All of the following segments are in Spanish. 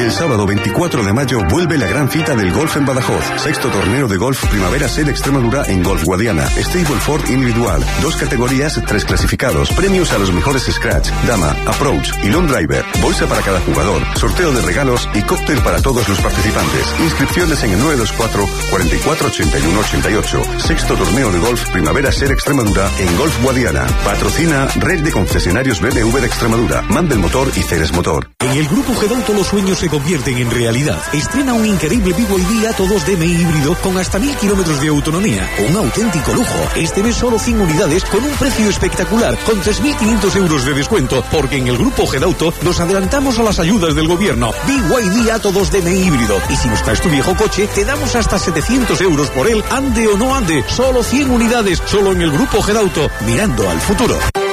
El sábado 24 de mayo vuelve la gran cita del golf en Badajoz. Sexto torneo de golf Primavera Ser Extremadura en Golf Guadiana. Stableford individual. 2 categorías, 3 clasificados. Premios a los mejores scratch, dama, approach y long driver. Bolsa para cada jugador. Sorteo de regalos y cóctel para todos los participantes. Inscripciones en el 924 44 81 88. Sexto torneo de golf Primavera Ser Extremadura en Golf Guadiana. Patrocina Red de Concesionarios BMW de Extremadura. Mandel Motor y Ceres Motor. En el Grupo Gedauto los sueños se convierten en realidad. Estrena un increíble BYD Atto 2 DMI híbrido con hasta 1000 kilómetros de autonomía. Un auténtico lujo. Este mes solo 100 unidades con un precio espectacular, con 3.500 euros de descuento, porque en el Grupo Gedauto nos adelantamos a las ayudas del gobierno. BYD Atto 2 DMI híbrido. Y si nos traes tu viejo coche, te damos hasta 700 euros por él, ande o no ande. Solo 100 unidades, solo en el Grupo Gedauto. Mirando al futuro.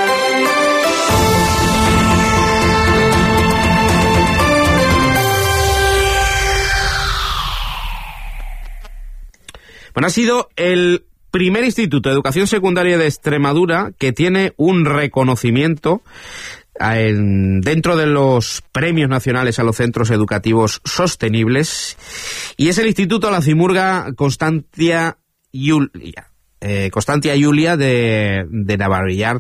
Bueno, ha sido el primer instituto de educación secundaria de Extremadura que tiene un reconocimiento dentro de los premios nacionales a los centros educativos sostenibles, y es el Instituto La Cimurga Constantia Julia de Navarrillar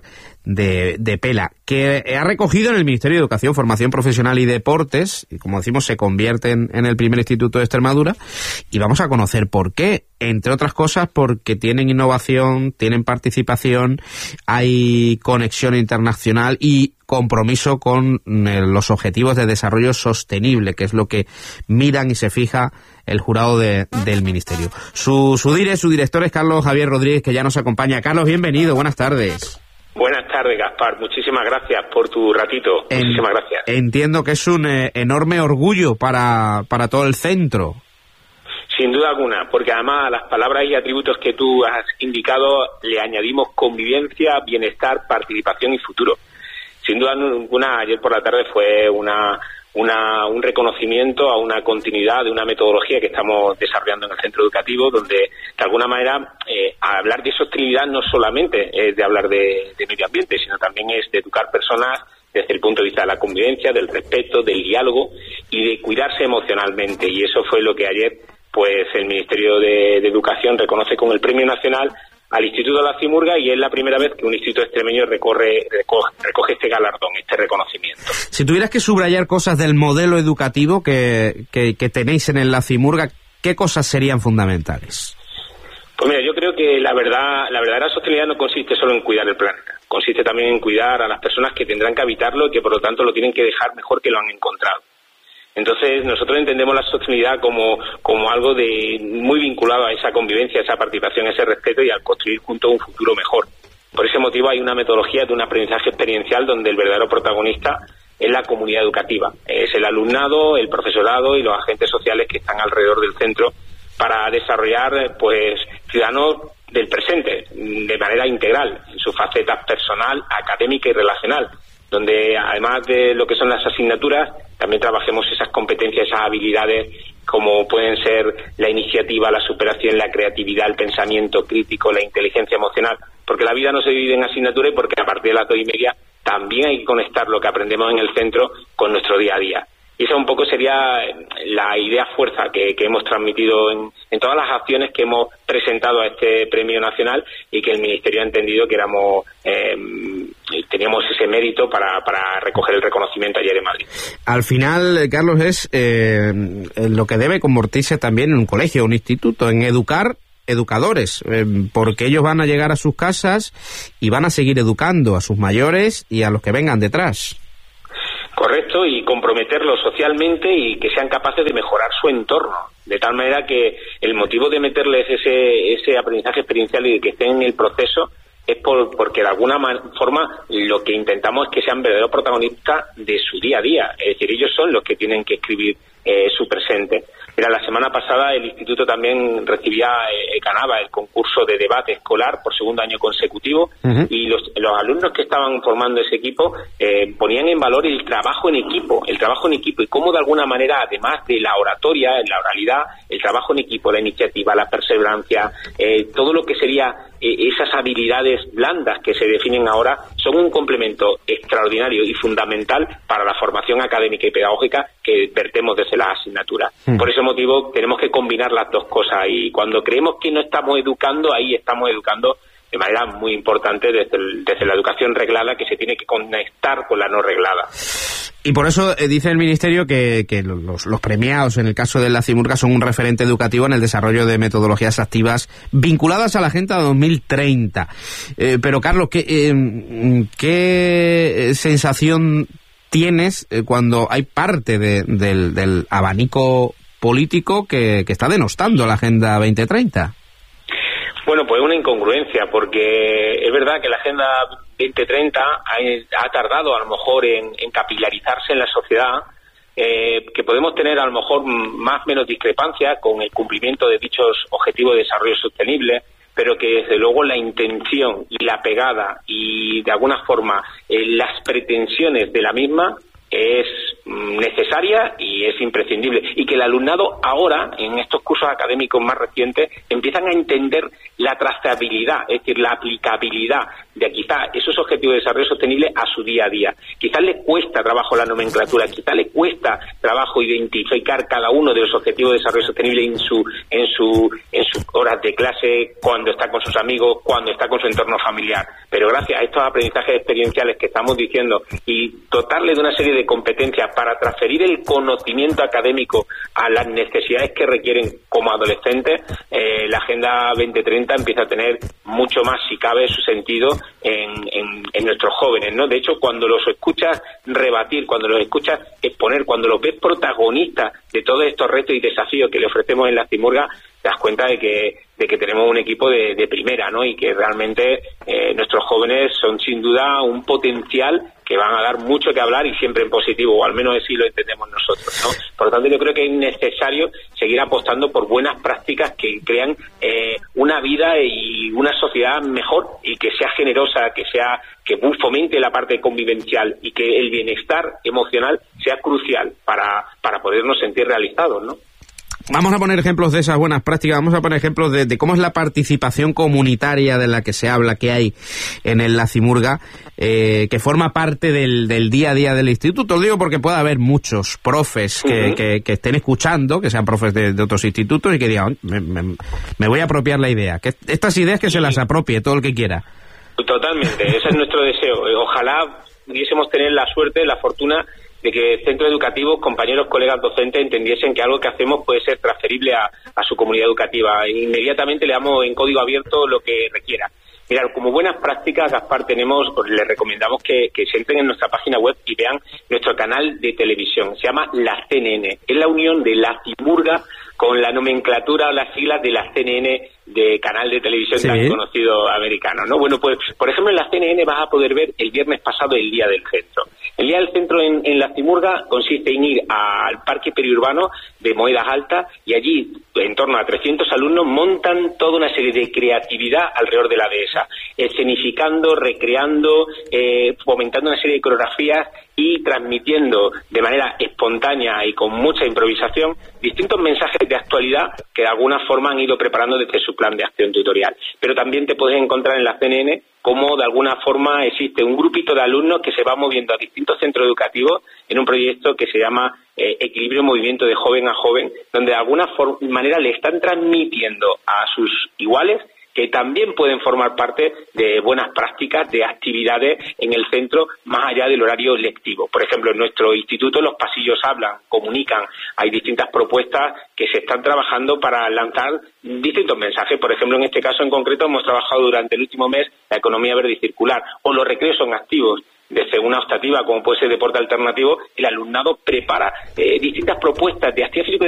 de Pela, que ha recogido en el Ministerio de Educación, Formación Profesional y Deportes, y como decimos se convierte en el primer instituto de Extremadura, y vamos a conocer por qué, entre otras cosas porque tienen innovación, tienen participación, hay conexión internacional y compromiso con los objetivos de desarrollo sostenible, que es lo que miran y se fija el jurado del Ministerio. Su director es Carlos Javier Rodríguez, que ya nos acompaña. Carlos, bienvenido, buenas tardes. Buenas tardes, Gaspar. Muchísimas gracias por tu ratito. Muchísimas gracias. Entiendo que es un enorme orgullo para todo el centro. Sin duda alguna, porque además a las palabras y atributos que tú has indicado le añadimos convivencia, bienestar, participación y futuro. Sin duda alguna, ayer por la tarde fue un reconocimiento a una continuidad de una metodología que estamos desarrollando en el centro educativo, donde de alguna manera hablar de sostenibilidad no solamente es de hablar de medio ambiente, sino también es de educar personas desde el punto de vista de la convivencia, del respeto, del diálogo y de cuidarse emocionalmente. Y eso fue lo que ayer pues el Ministerio de Educación reconoce con el Premio Nacional al Instituto de La Cimurga, y es la primera vez que un instituto extremeño recoge este galardón, este reconocimiento. Si tuvieras que subrayar cosas del modelo educativo que tenéis en el La Cimurga, ¿qué cosas serían fundamentales? Pues mira, yo creo que la verdadera sostenibilidad no consiste solo en cuidar el planeta, consiste también en cuidar a las personas que tendrán que habitarlo y que por lo tanto lo tienen que dejar mejor que lo han encontrado. Entonces nosotros entendemos la sostenibilidad como algo muy vinculado a esa convivencia, a esa participación, a ese respeto y al construir juntos un futuro mejor. Por ese motivo hay una metodología de un aprendizaje experiencial donde el verdadero protagonista es la comunidad educativa, es el alumnado, el profesorado y los agentes sociales que están alrededor del centro para desarrollar pues ciudadanos del presente de manera integral en sus facetas personal, académica y relacional, donde además de lo que son las asignaturas también trabajemos esas competencias, esas habilidades como pueden ser la iniciativa, la superación, la creatividad, el pensamiento crítico, la inteligencia emocional, porque la vida no se divide en asignaturas y porque a partir de las 2:30 también hay que conectar lo que aprendemos en el centro con nuestro día a día. Y esa un poco sería la idea fuerza que hemos transmitido en todas las acciones que hemos presentado a este premio nacional y que el Ministerio ha entendido que teníamos ese mérito para recoger el reconocimiento ayer en Madrid. Al final, Carlos, es lo que debe convertirse también en un colegio, un instituto, en educar educadores, porque ellos van a llegar a sus casas y van a seguir educando a sus mayores y a los que vengan detrás. Correcto, y comprometerlos socialmente y que sean capaces de mejorar su entorno, de tal manera que el motivo de meterles ese aprendizaje experiencial y de que estén en el proceso es porque de alguna forma lo que intentamos es que sean verdaderos protagonistas de su día a día, es decir, ellos son los que tienen que escribir su presente. Mira, la semana pasada el instituto también ganaba el concurso de debate escolar por segundo año consecutivo, y los alumnos que estaban formando ese equipo ponían en valor el trabajo en equipo y cómo de alguna manera, además de la oratoria, la oralidad, el trabajo en equipo, la iniciativa, la perseverancia, todo lo que sería esas habilidades blandas que se definen ahora son un complemento extraordinario y fundamental para la formación académica y pedagógica que vertemos desde las asignaturas. Por ese motivo tenemos que combinar las dos cosas, y cuando creemos que no estamos educando, ahí estamos educando de manera muy importante desde la educación reglada, que se tiene que conectar con la no reglada. Y por eso dice el Ministerio que los premiados en el caso de la Cimurga son un referente educativo en el desarrollo de metodologías activas vinculadas a la Agenda 2030. Pero Carlos, ¿qué sensación tienes cuando hay parte del abanico político que está denostando la Agenda 2030? Bueno, pues una incongruencia, porque es verdad que la Agenda 2030 ha tardado a lo mejor en capilarizarse en la sociedad, que podemos tener a lo mejor más o menos discrepancias con el cumplimiento de dichos objetivos de desarrollo sostenible, pero que desde luego la intención y la pegada y de alguna forma las pretensiones de la misma es necesaria y es imprescindible, y que el alumnado ahora, en estos cursos académicos más recientes, empiezan a entender la trazabilidad, es decir, la aplicabilidad de quizá esos objetivos de desarrollo sostenible a su día a día. Quizás le cuesta trabajo la nomenclatura, quizás le cuesta trabajo identificar cada uno de los objetivos de desarrollo sostenible en sus horas de clase, cuando está con sus amigos, cuando está con su entorno familiar. Pero gracias a estos aprendizajes experienciales que estamos diciendo y dotarle de una serie de competencias para transferir el conocimiento académico a las necesidades que requieren como adolescentes, la Agenda 2030 empieza a tener mucho más, si cabe, su sentido en nuestros jóvenes, ¿no? De hecho, cuando los escuchas rebatir, cuando los escuchas exponer, cuando los ves protagonistas de todos estos retos y desafíos que le ofrecemos en la Cimurga, te das cuenta de que tenemos un equipo de primera, ¿no? Y que realmente nuestros jóvenes son sin duda un potencial que van a dar mucho que hablar, y siempre en positivo, o al menos así lo entendemos nosotros, ¿no? Por lo tanto, yo creo que es necesario seguir apostando por buenas prácticas que crean una vida y una sociedad mejor, y que sea generosa, que fomente la parte convivencial, y que el bienestar emocional sea crucial para podernos sentir realizados, ¿no? Vamos a poner ejemplos de esas buenas prácticas, vamos a poner ejemplos de cómo es la participación comunitaria de la que se habla, que hay en la Cimurga, que forma parte del día a día del instituto. Lo digo porque puede haber muchos profes que estén escuchando, que sean profes de otros institutos, y que digan, me voy a apropiar la idea. Que estas ideas que se las apropie todo el que quiera. Totalmente, ese es nuestro deseo. Ojalá pudiésemos tener la suerte, la fortuna de que centros educativos, compañeros, colegas docentes entendiesen que algo que hacemos puede ser transferible a su comunidad educativa. Inmediatamente le damos en código abierto lo que requiera. Mira, como buenas prácticas, Gaspar, les recomendamos que se entren en nuestra página web y vean nuestro canal de televisión. Se llama La CNN. Es la unión de la Cimurga con la nomenclatura o las siglas de la CNN, de canal de televisión tan conocido americano, ¿no? Bueno, pues, por ejemplo, en la CNN vas a poder ver el viernes pasado el Día del Centro. El Día del Centro en la Cimurga consiste en ir al parque periurbano de Moedas Altas, y allí, en torno a 300 alumnos, montan toda una serie de creatividad alrededor de la dehesa, escenificando, recreando, fomentando una serie de coreografías y transmitiendo de manera espontánea y con mucha improvisación distintos mensajes de actualidad que de alguna forma han ido preparando desde su plan de acción tutorial. Pero también te puedes encontrar en la CNN cómo de alguna forma existe un grupito de alumnos que se va moviendo a distintos centros educativos en un proyecto que se llama Equilibrio Movimiento de Joven a Joven, donde de alguna manera le están transmitiendo a sus iguales que también pueden formar parte de buenas prácticas, de actividades en el centro más allá del horario lectivo. Por ejemplo, en nuestro instituto los pasillos hablan, comunican, hay distintas propuestas que se están trabajando para lanzar distintos mensajes. Por ejemplo, en este caso en concreto hemos trabajado durante el último mes la economía verde y circular, o los recreos son activos. Desde una optativa como puede ser deporte alternativo, el alumnado prepara distintas propuestas de actividad física